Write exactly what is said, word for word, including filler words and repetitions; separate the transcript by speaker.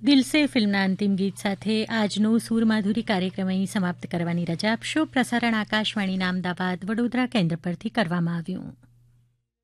Speaker 1: દિલસે ફિલ્મના અંતિમ ગીત સાથે આજનો સૂરમાધુરી કાર્યક્રમ અહીં સમાપ્ત કરવાની રજા આપશો. પ્રસારણ આકાશવાણીના અમદાવાદ વડોદરા કેન્દ્ર પરથી કરવામાં આવ્યું.